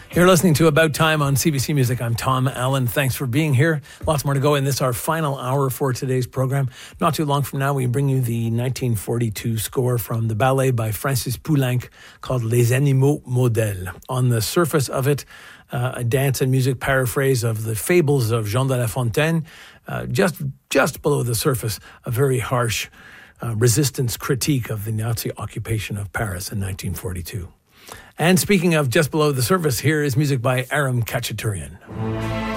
You're listening to About Time on CBC Music. I'm Tom Allen. Thanks for being here. Lots more to go in this, our final hour for today's program. Not too long from now, we bring you the 1942 score from the ballet by Francis Poulenc called Les Animaux Modèles. On the surface of it, a dance and music paraphrase of the fables of Jean de La Fontaine. Just below the surface, a very harsh resistance critique of the Nazi occupation of Paris in 1942. And speaking of just below the surface, here is music by Aram Khachaturian.